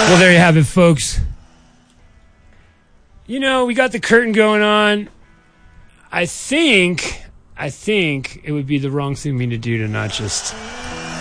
Well, there you have it, folks. You know, we got the curtain going on. I think it would be the wrong thing for me to do to not just